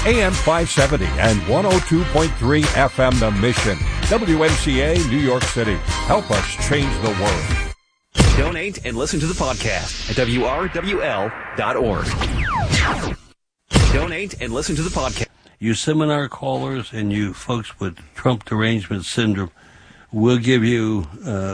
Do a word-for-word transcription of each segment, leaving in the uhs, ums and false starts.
A M five seventy and one oh two point three F M The Mission. W M C A, New York City. Help us change the world. Donate and listen to the podcast at W R W L dot org. Donate and listen to the podcast. You seminar callers and you folks with Trump derangement syndrome, we'll give you, uh,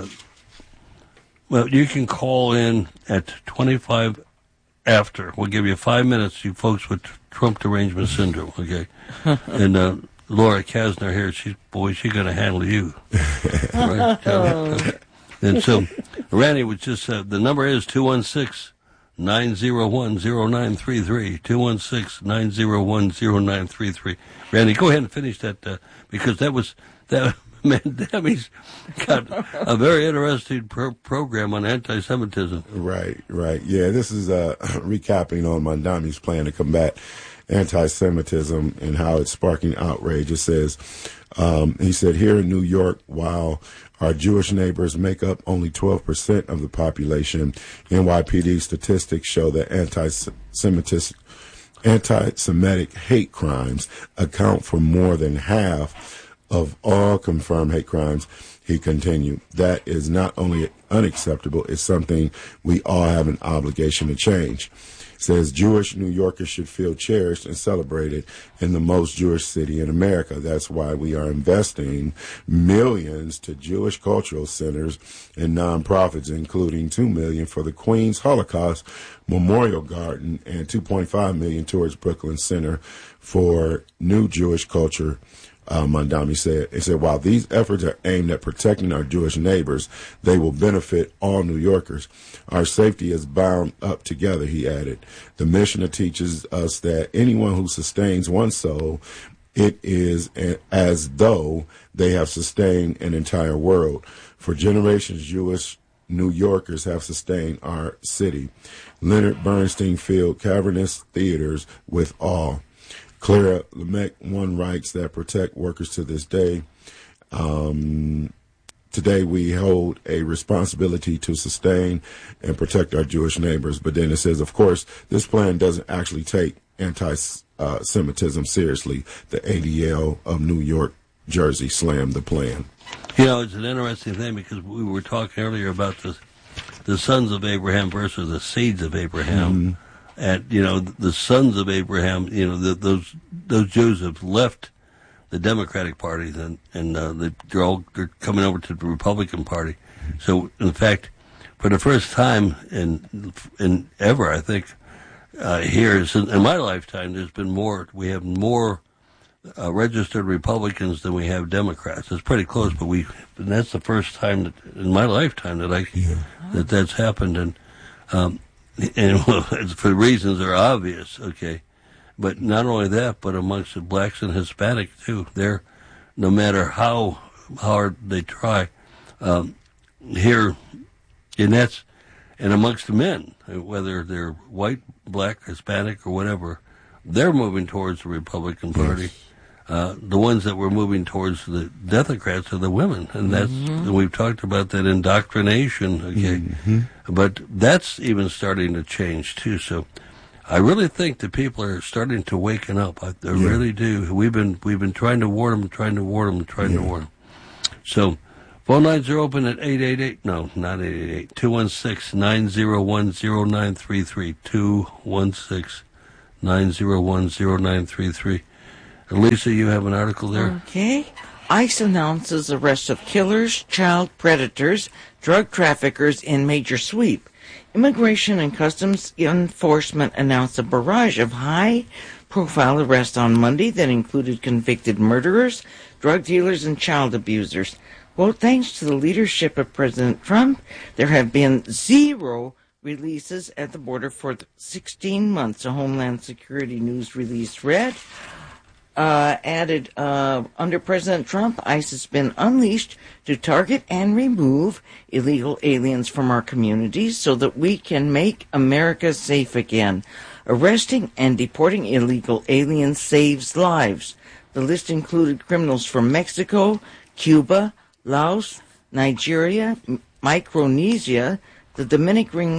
well, you can call in at twenty-five after. We'll give you five minutes, you folks with Trump derangement syndrome, okay? And uh, Laura Kasner here, she's, boy, she's going to handle you. Right? Uh, and so, Randy was just, uh, the number is two one six, nine oh one, oh nine three three, two one six, nine oh one, oh nine three three. Randy, go ahead and finish that, uh, because that was, that, Mandami's got a very interesting pro- program on anti-Semitism. Right, right. Yeah, this is uh, recapping on Mandami's plan to combat anti-Semitism and how it's sparking outrage. It says, um, he said, here in New York, while our Jewish neighbors make up only twelve percent of the population, N Y P D statistics show that anti-Semitic, anti-Semitic hate crimes account for more than half of all confirmed hate crimes. He continued, that is not only unacceptable, it's something we all have an obligation to change. Says Jewish New Yorkers should feel cherished and celebrated in the most Jewish city in America. That's why we are investing millions to Jewish cultural centers and nonprofits, including two million dollars for the Queens Holocaust Memorial Garden and two point five million dollars towards Brooklyn Center for New Jewish Culture. Uh, Mandami said, he said, while these efforts are aimed at protecting our Jewish neighbors, they will benefit all New Yorkers. Our safety is bound up together, he added. The Mishnah teaches us that anyone who sustains one soul, it is a, as though they have sustained an entire world. For generations, Jewish New Yorkers have sustained our city. Leonard Bernstein filled cavernous theaters with awe. Clara Lemech, one writes that protect workers to this day. Um, today we hold a responsibility to sustain and protect our Jewish neighbors. But then it says, of course, this plan doesn't actually take anti-Semitism seriously. The A D L of New York, Jersey slammed the plan. You know, it's an interesting thing because we were talking earlier about the, the sons of Abraham versus the seeds of Abraham. Mm-hmm. At, you know, the sons of Abraham, you know, the, those those Jews have left the Democratic Party and, and uh, they're all they're coming over to the Republican Party. So, in fact, for the first time in in ever, I think, uh, here, in my lifetime, there's been more, we have more uh, registered Republicans than we have Democrats. It's pretty close, but we, and that's the first time that, in my lifetime that I, yeah. that that's happened. And, um, And well, for reasons that are obvious, okay. But not only that, but amongst the blacks and Hispanic too. They're, no matter how hard they try, um, here, and that's, and amongst the men, whether they're white, black, Hispanic, or whatever, they're moving towards the Republican Party. Yes. Uh, the ones that were moving towards the Democrats are the women, and that's mm-hmm. and we've talked about that indoctrination. Okay, mm-hmm. But that's even starting to change too. So, I really think that people are starting to waken up. I, I yeah. really do. We've been we've been trying to warn them, trying to warn them, trying yeah. to warn them. So, phone lines are open at eight eight eight. No, not eight eight eight. Two one six nine zero one zero nine three three. Two one six nine zero one zero nine three three. Lisa, you have an article there? Okay. ICE announces arrest of killers, child predators, drug traffickers in major sweep. Immigration and Customs Enforcement announced a barrage of high-profile arrests on Monday that included convicted murderers, drug dealers, and child abusers. Well, thanks to the leadership of President Trump, there have been zero releases at the border for sixteen months, a Homeland Security News release read. Uh, added, uh, under President Trump, ICE has been unleashed to target and remove illegal aliens from our communities so that we can make America safe again. Arresting and deporting illegal aliens saves lives. The list included criminals from Mexico, Cuba, Laos, Nigeria, Micronesia, the Dominican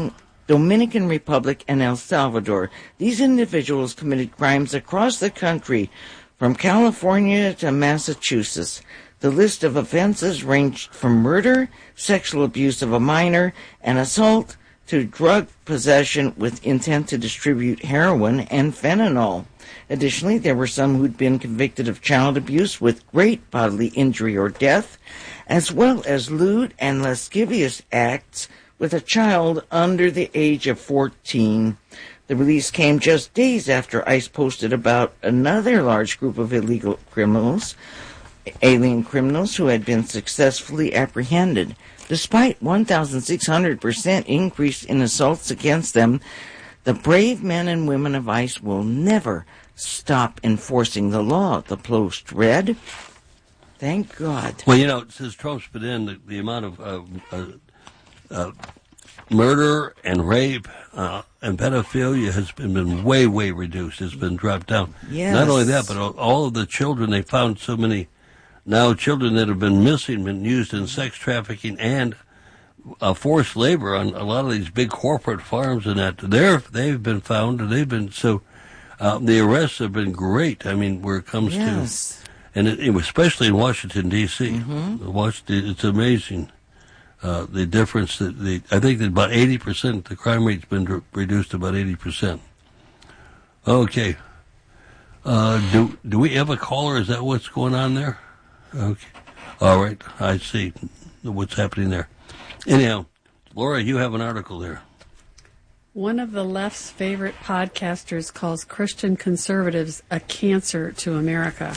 Dominican Republic, and El Salvador. These individuals committed crimes across the country, from California to Massachusetts. The list of offenses ranged from murder, sexual abuse of a minor, and assault to drug possession with intent to distribute heroin and fentanyl. Additionally, there were some who'd been convicted of child abuse with great bodily injury or death, as well as lewd and lascivious acts with a child under the age of fourteen. The release came just days after ICE posted about another large group of illegal criminals, alien criminals who had been successfully apprehended. Despite one thousand six hundred percent increase in assaults against them, the brave men and women of ICE will never stop enforcing the law, the Post read. Thank God. Well, you know, since Trump's been in, the, the amount of uh, uh, uh, murder and rape uh, and pedophilia has been, been way, way reduced. It's been dropped down. Yes. Not only that, but all, all of the children, they found so many now children that have been missing, been used in sex trafficking and uh, forced labor on a lot of these big corporate farms and that. They're, they've been found, and they've been, so uh, the arrests have been great. I mean, where it comes yes. to, and it, it, especially in Washington, D C Mm-hmm. Washington, it's amazing. Uh, the difference that the, I think that about eighty percent, the crime rate's been re- reduced to about eighty percent. Okay. Uh, do, do we have a caller? Is that what's going on there? Okay. All right. I see what's happening there. Anyhow, Laura, you have an article there. One of the left's favorite podcasters calls Christian conservatives a cancer to America.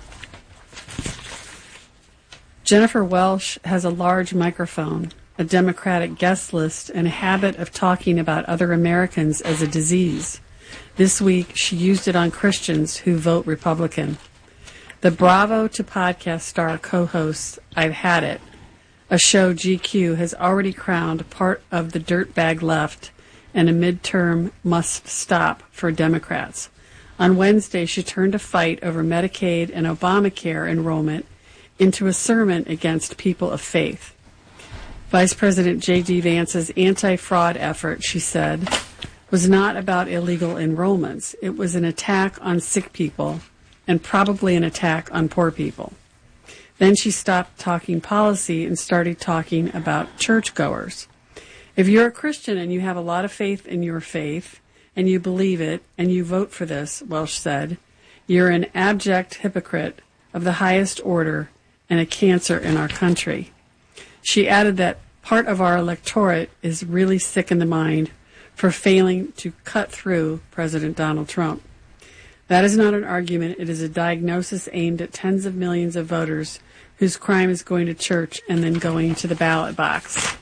Jennifer Welsh has a large microphone, a Democratic guest list, and a habit of talking about other Americans as a disease. This week, she used it on Christians who vote Republican. The Bravo to Podcast star co-hosts I've Had It, a show G Q has already crowned part of the dirtbag left and a midterm must-stop for Democrats. On Wednesday, she turned a fight over Medicaid and Obamacare enrollment into a sermon against people of faith. Vice President J D. Vance's anti-fraud effort, she said, was not about illegal enrollments. It was an attack on sick people and probably an attack on poor people. Then she stopped talking policy and started talking about churchgoers. If you're a Christian and you have a lot of faith in your faith and you believe it and you vote for this, Welsh said, you're an abject hypocrite of the highest order and a cancer in our country. She added that part of our electorate is really sick in the mind for failing to cut through President Donald Trump. That is not an argument. It is a diagnosis aimed at tens of millions of voters whose crime is going to church and then going to the ballot box.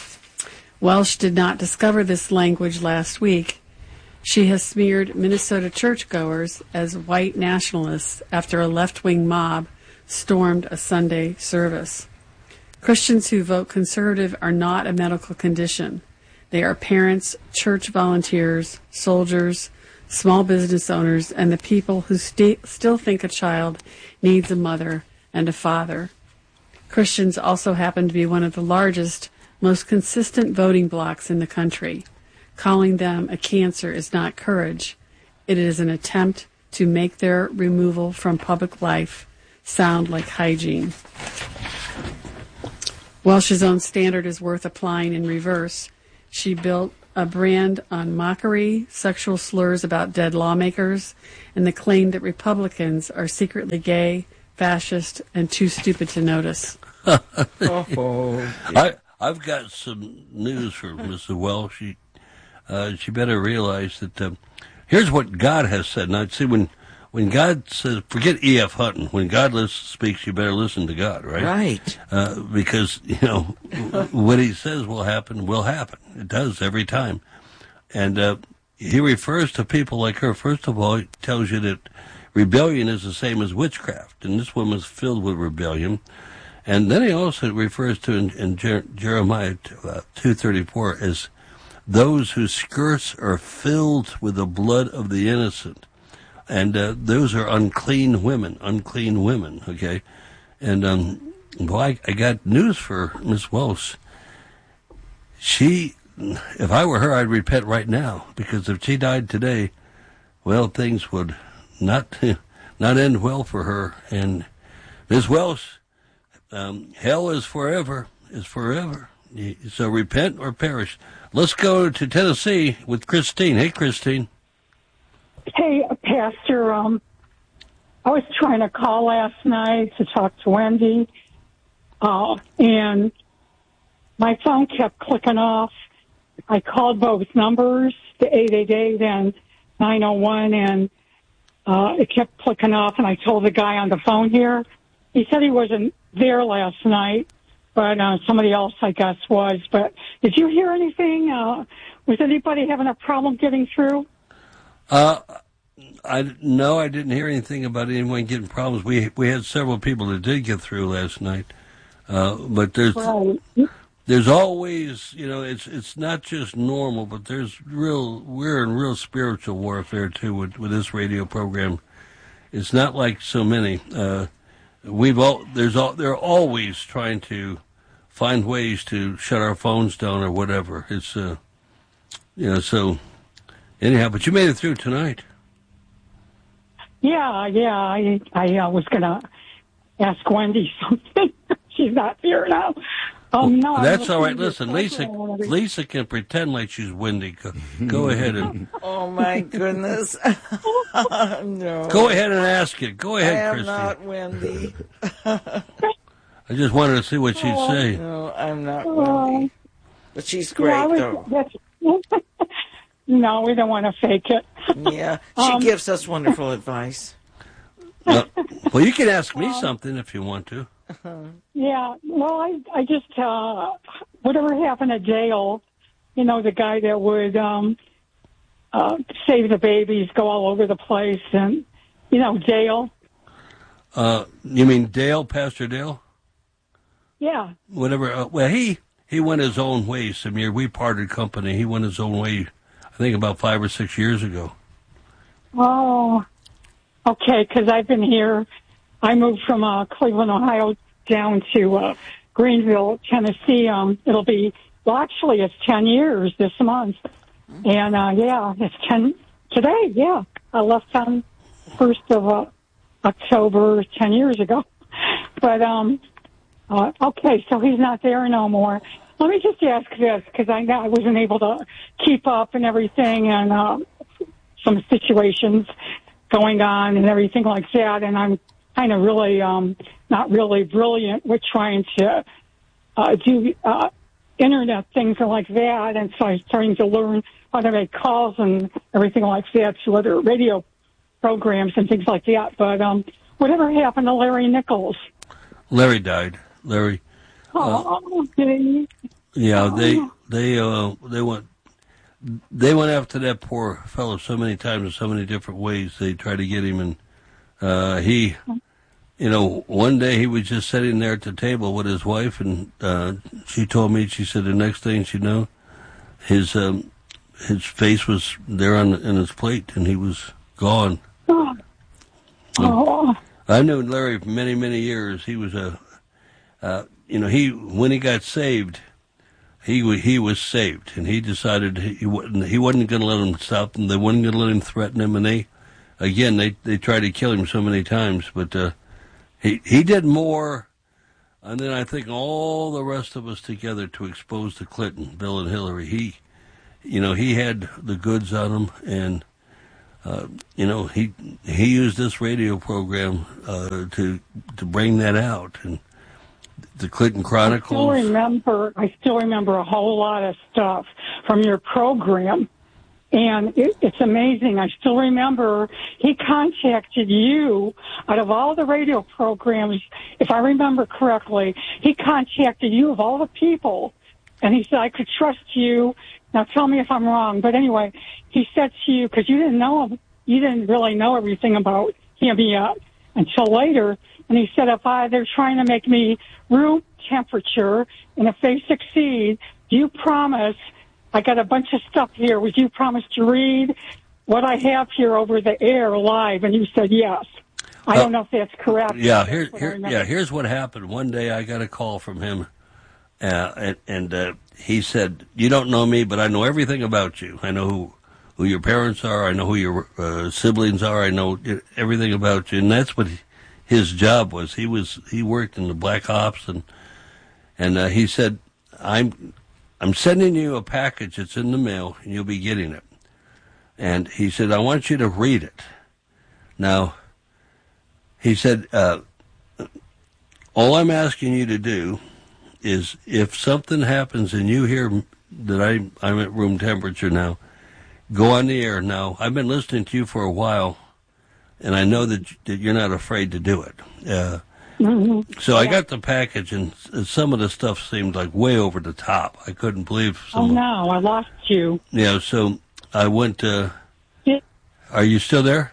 Welsh did not discover this language last week. She has smeared Minnesota churchgoers as white nationalists after a left-wing mob stormed a Sunday service. Christians who vote conservative are not a medical condition. They are parents, church volunteers, soldiers, small business owners, and the people who st- still think a child needs a mother and a father. Christians also happen to be one of the largest, most consistent voting blocs in the country. Calling them a cancer is not courage. It is an attempt to make their removal from public life sound like hygiene. Welsh's own standard is worth applying in reverse. She built a brand on mockery, sexual slurs about dead lawmakers, and the claim that Republicans are secretly gay, fascist, and too stupid to notice. Oh, I, I've got some news for Missus Welsh. She, uh, she better realize that um, here's what God has said. Now, see, when when God says, forget E F. Hutton, when God listens, speaks, you better listen to God, right? right. Uh, because, you know, what he says will happen, will happen. It does every time. And uh, he refers to people like her. First of all, he tells you that rebellion is the same as witchcraft, and this woman's filled with rebellion. And then he also refers to in, in Jer- Jeremiah uh, two thirty-four as those whose skirts are filled with the blood of the innocent. And uh, those are unclean women, unclean women, okay? And, um, well, I, I got news for Miss Welsh. She if I were her, I'd repent right now, because if she died today, well, things would not not end well for her. And Miz Welsh, um, hell is forever, is forever. So repent or perish. Let's go to Tennessee with Christine. Hey, Christine. Hey, Pastor. Um, I was trying to call last night to talk to Wendy, uh, and my phone kept clicking off. I called both numbers, the eight eight eight and nine oh one, and uh, it kept clicking off, and I told the guy on the phone here. He said he wasn't there last night, but uh, somebody else, I guess, was. But did you hear anything? Uh, was anybody having a problem getting through? Uh, I, no, I didn't hear anything about anyone getting problems. We we had several people that did get through last night, uh, but there's Right. there's always, you know, it's it's not just normal, but there's real, we're in real spiritual warfare too with, with this radio program. It's not like so many. Uh, we've all there's all they're always trying to find ways to shut our phones down or whatever. It's uh, you know, so anyhow, but you made it through tonight. Yeah, yeah. I I uh, was gonna ask Wendy something. She's not here now. Um, no, That's I'm all right. listening Listen, to Lisa, Lisa can pretend like she's Wendy. Go, go ahead and Oh my goodness! No, go ahead and ask it. Go I ahead, am Christy. not Wendy. I just wanted to see what she'd say. No, I'm not Wendy. But she's great, Yeah, I was- though. that's- no, we don't want to fake it. Yeah, she Um, gives us wonderful advice. Uh, well, you can ask me something if you want to. Yeah, well, I I just uh, whatever happened to Dale, you know, the guy that would um, uh, save the babies, go all over the place, and you know, Dale. Uh, you mean Dale, Pastor Dale? Yeah. Whatever. Uh, well, he he went his own way, Samir. We parted company. He went his own way, I think, about five or six years ago. Oh, okay. Because I've been here. I moved from uh, Cleveland, Ohio, down to uh, Greenville, Tennessee. Um, it'll be well, actually, it's ten years this month, and uh, yeah, it's ten today. Yeah, I left on first of uh, October ten years ago. But um, uh, okay, so he's not there no more. Let me just ask this because I I wasn't able to keep up and everything, and uh, some situations going on and everything like that, and I'm kind of really um, not really brilliant with trying to uh, do uh, internet things and like that, and so I'm starting to learn how to make calls and everything like that to other radio programs and things like that. But um, whatever happened to Larry Nichols? Larry died. Larry. Oh, okay. Yeah, they they uh they went they went after that poor fellow so many times in so many different ways. They tried to get him, and uh, he, you know, one day he was just sitting there at the table with his wife, and uh, she told me, she said the next thing she knew, his um, his face was there on in his plate, and he was gone. Oh. Oh. I knew Larry for many many years. He was a, uh, you know, he when he got saved. He he was saved, and he decided he wasn't he wasn't going to let him stop them. They wasn't going to let him threaten him, and they, again, they they tried to kill him so many times. But uh, he he did more, and then I think all the rest of us together to expose the Clinton, Bill and Hillary. He, you know, he had the goods on him, and uh, you know he he used this radio program uh, to to bring that out. And the Clinton Chronicles. I still remember. I still remember a whole lot of stuff from your program, and it, it's amazing. I still remember he contacted you out of all the radio programs. If I remember correctly, he contacted you of all the people, and he said I could trust you. Now tell me if I'm wrong, but anyway, he said to you because you didn't know you didn't really know everything about him yet until later. And he said, if I, they're trying to make me room temperature, and if they succeed, do you promise, I got a bunch of stuff here, would you promise to read what I have here over the air live? And you said yes. I Uh, don't know if that's correct. Yeah, here, That's what I here, remember. yeah. Here's what happened. One day I got a call from him. uh, and, and uh, he said, "You don't know me, but I know everything about you. I know who, who your parents are. I know who your uh, siblings are. I know everything about you." And that's what he, his job was. He was he worked in the Black Ops, and and uh, he said, "I'm I'm sending you a package. It's in the mail, and you'll be getting it." And he said, "I want you to read it." Now, he said, uh, "All I'm asking you to do is if something happens and you hear that I, I'm at room temperature now, go on the air now. I've been listening to you for a while, and I know that, that you're not afraid to do it." Uh, mm-hmm. So yeah. I got the package, and some of the stuff seemed like way over the top. I couldn't believe some Oh, no, I lost you. Yeah, so I went, uh, yeah. Are you still there?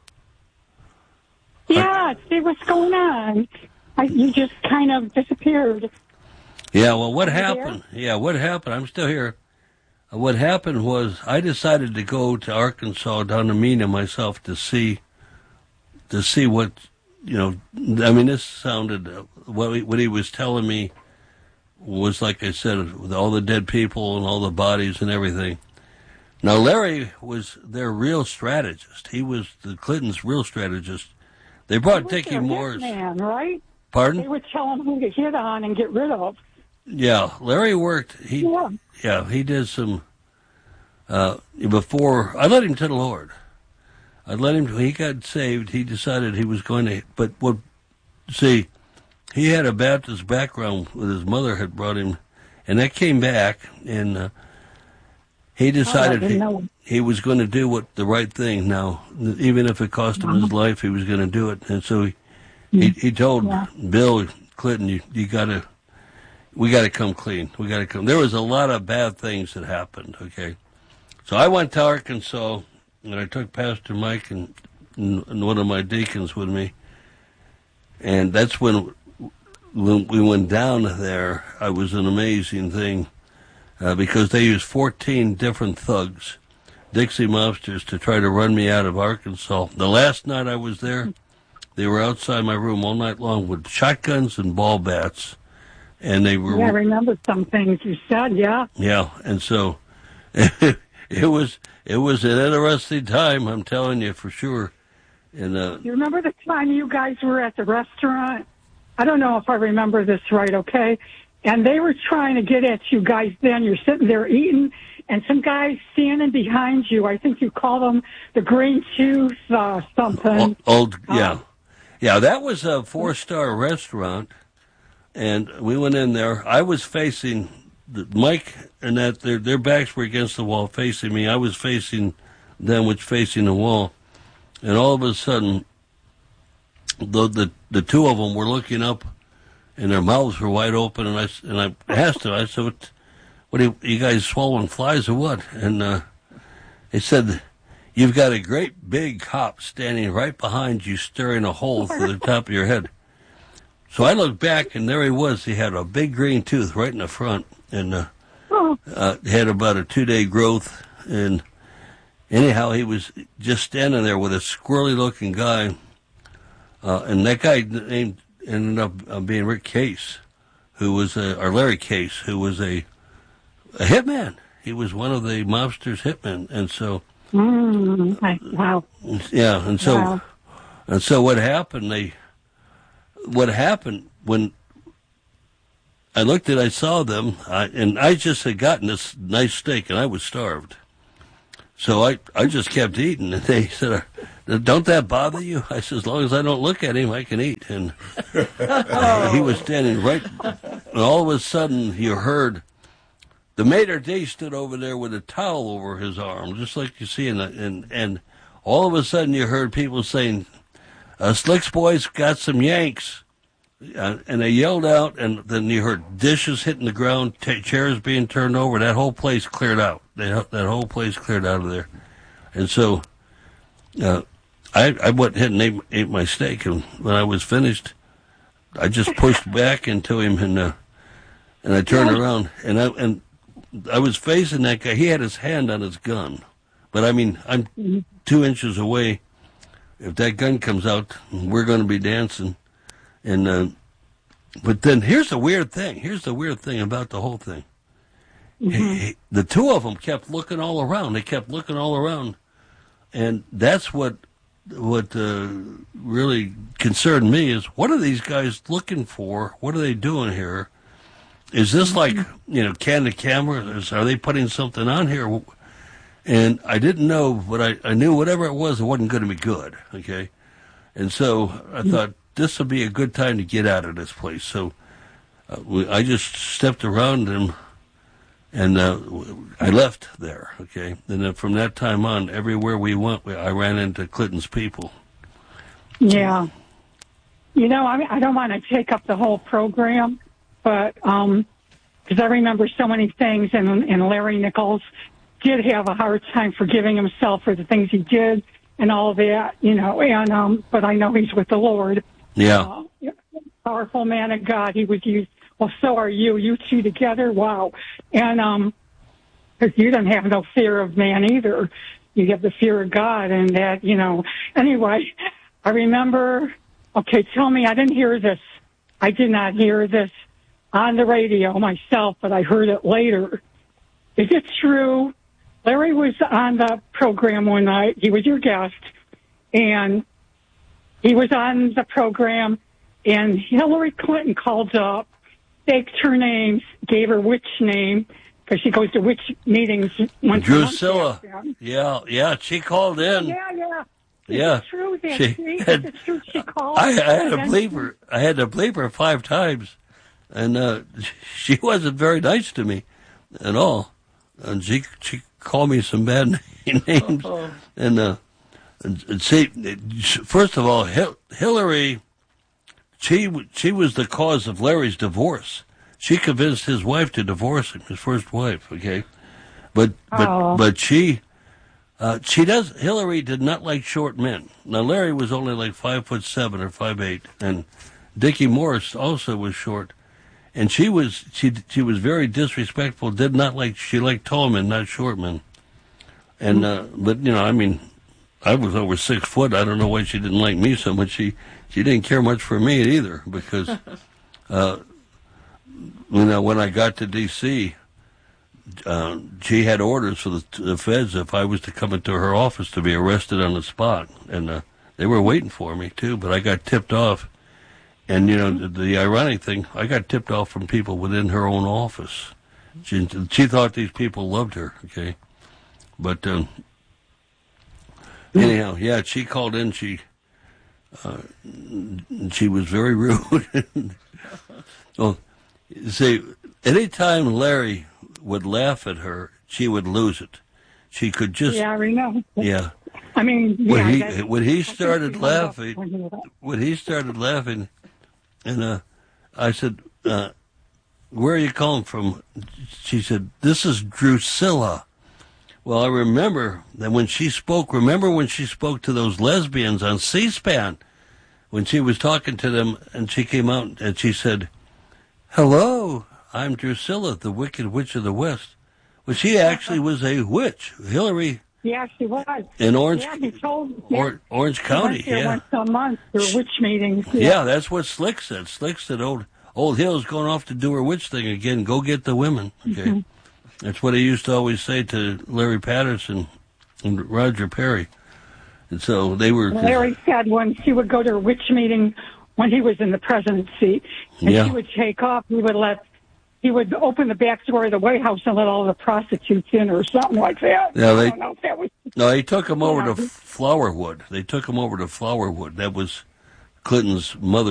Yeah, see what's going on. I, you just kind of disappeared. Yeah, well, what Are happened? Yeah, what happened? I'm still here. Uh, what happened was I decided to go to Arkansas, down to Mena myself, to see, to see what, you know, I mean, this sounded, uh, what, he, what he was telling me was, like I said, with all the dead people and all the bodies and everything. Now, Larry was their real strategist. He was the Clintons' real strategist. They brought Dickie Moore's. Man, right? Pardon? They would tell him who to hit on and get rid of. Yeah, Larry worked. He, yeah, yeah he did some. Uh, before I led him to the Lord, I let him. He got saved. He decided he was going to. But what? See, he had a Baptist background. With his mother had brought him, and that came back, and uh, he decided oh, he, he was going to do what the right thing. Now, even if it cost him his life, he was going to do it. And so he he, he told yeah. Bill Clinton, "You you got to." We got to come clean. We got to come. There was a lot of bad things that happened, okay? So I went to Arkansas, and I took Pastor Mike and, and one of my deacons with me. And that's when, when we went down there. It was an amazing thing uh, because they used fourteen different thugs, Dixie mobsters, to try to run me out of Arkansas. The last night I was there, they were outside my room all night long with shotguns and ball bats. And they were. Yeah, I remember some things you said. Yeah. Yeah, and so it, it was it was an interesting time. I'm telling you for sure. And uh, you remember the time you guys were at the restaurant? I don't know if I remember this right. Okay, and they were trying to get at you guys. Then you're sitting there eating, and some guys standing behind you. I think you call them the Green Tooth uh, something. Old, yeah, um, yeah. That was a four star restaurant. And we went in there. I was facing the, Mike and that their their backs were against the wall, facing me. I was facing them, which facing the wall. And all of a sudden, the the, the two of them were looking up, and their mouths were wide open. And I and I asked them. I said, "What? What are you, you guys swallowing flies or what?" And uh, they said, "You've got a great big cop standing right behind you, stirring a hole through the top of your head." So I looked back, and there he was. He had a big green tooth right in the front, and uh, uh, had about a two-day growth. And anyhow, he was just standing there with a squirrely-looking guy. Uh, and that guy named, ended up uh, being Rick Case, who was a, or Larry Case, who was a, a hitman. He was one of the mobsters' hitmen. And so... Mm, wow. Yeah, and so, wow. and so what happened, they... What happened when I looked at, I saw them, I, and I just had gotten this nice steak, and I was starved. So I, I just kept eating, and they said, "Don't that bother you?" I said, "As long as I don't look at him, I can eat." And uh, he was standing right, and all of a sudden you heard the maitre d' stood over there with a towel over his arm, just like you see in the, and and all of a sudden you heard people saying, Uh, Slicks boys got some Yanks, uh, and they yelled out, and then you heard dishes hitting the ground, t- chairs being turned over. That whole place cleared out. They, that whole place cleared out of there. And so uh, I, I went ahead and ate, ate my steak, and when I was finished, I just pushed back into him, and uh, and I turned around, and I and I was facing that guy. He had his hand on his gun, but I mean, I'm two inches away. If that gun comes out, we're going to be dancing. And uh, but then here's the weird thing. Here's the weird thing about the whole thing. Mm-hmm. He, he, the two of them kept looking all around. They kept looking all around, and that's what what uh, really concerned me is what are these guys looking for? What are they doing here? Is this like, you know, candid cameras? Are they putting something on here? And I didn't know, but I, I knew whatever it was, it wasn't going to be good, okay? And so I thought this would be a good time to get out of this place. So uh, we, I just stepped around and, and uh, I left there, okay? And then from that time on, everywhere we went, we, I ran into Clinton's people. Yeah. You know, I, I don't want to take up the whole program, but um, because I remember so many things, and, and Larry Nichols did have a hard time forgiving himself for the things he did and all of that, you know, and um, but I know he's with the Lord. Yeah. Uh, powerful man of God. He was used. Well, so are you. You two together. Wow. And um, because you don't have no fear of man either. You have the fear of God, and that, you know. Anyway, I remember. Okay, tell me. I didn't hear this. I did not hear this on the radio myself, but I heard it later. Is it true? Larry was on the program one night. He was your guest, and he was on the program, and Hillary Clinton called up, faked her name, gave her witch name, because she goes to witch meetings once a month. Drusilla. Yeah, yeah, she called in. Yeah, yeah. Is Yeah. it true that She she, had- is it true she called? I, I had to And- bleep her. I had to bleep her five times, and uh, she wasn't very nice to me at all. And she she called me some bad names. And, uh, and, and see, first of all, Hil- Hillary, she she was the cause of Larry's divorce. She convinced his wife to divorce him, his first wife. Okay, but but Oh. but she. Uh, she does. Hillary did not like short men. Now Larry was only like five foot seven or five eight, and Dickie Morris also was short. And she was she she was very disrespectful. Did not like she liked tall men, not short men. And uh, but you know, I mean, I was over six foot. I don't know why she didn't like me so much. She she didn't care much for me either because, uh, you know, when I got to D C. Uh, she had orders for the, the feds if I was to come into her office to be arrested on the spot, and uh, they were waiting for me too. But I got tipped off, and you know the, the ironic thing, I got tipped off from people within her own office. She she thought these people loved her, okay, but um, anyhow, yeah, she called in. She uh, she was very rude. Well, see, anytime Larry would laugh at her, she would lose it. She could just Yeah, I know. yeah. I mean, yeah. When he that's- when he I think started she hung up laughing, when he was- when he started laughing, and uh, I said, uh, "Where are you calling from?" She said, "This is Drusilla." Well, I remember that when she spoke. Remember when she spoke to those lesbians on C-SPAN, when she was talking to them, and she came out and she said, "Hello, I'm Drusilla, the Wicked Witch of the West." Well, she actually was a witch. Hillary Yeah, she was. in Orange, Yeah, he told or, Orange She County. went there Yeah, once a month for witch meetings. yeah, that's what Slick said. Slick said, "Old Old Hill's going off to do her witch thing again. Go get the women." Okay, Mm-hmm. that's what he used to always say to Larry Patterson and Roger Perry. And so they were. Larry said when she would go to a witch meeting when he was in the presidency, and Yeah. she would take off, he would let, he would open the back door of the White House and let all the prostitutes in or something like that. Yeah, they- I don't know if that was. No, they took him over Yeah. to Flowerwood. They took him over to Flowerwood. That was Clinton's mother.